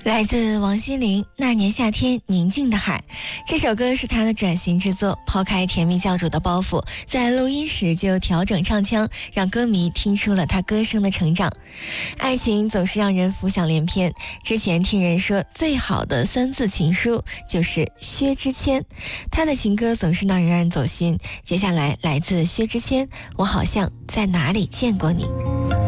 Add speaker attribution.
Speaker 1: 来自王心凌《那年夏天宁静的海》，这首歌是她的转型之作，抛开甜蜜教主的包袱，在录音时就调整唱腔，让歌迷听出了她歌声的成长。爱情总是让人浮想联翩，之前听人说最好的3字情书就是薛之谦，他的情歌总是让人走心。接下来来自薛之谦，我好像在哪里见过你。